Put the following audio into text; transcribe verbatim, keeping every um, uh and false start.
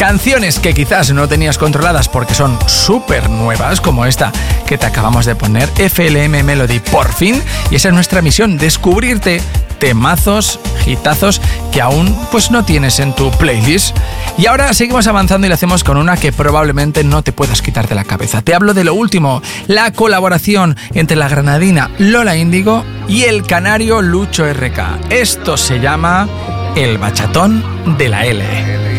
Canciones que quizás no tenías controladas porque son súper nuevas, como esta que te acabamos de poner, F L M Melody, por fin. Y esa es nuestra misión, descubrirte temazos, hitazos que aún pues no tienes en tu playlist. Y ahora seguimos avanzando y lo hacemos con una que probablemente no te puedas quitar de la cabeza. Te hablo de lo último, la colaboración entre la granadina Lola Índigo y el canario Lucho R K. Esto se llama El Bachatón de la L.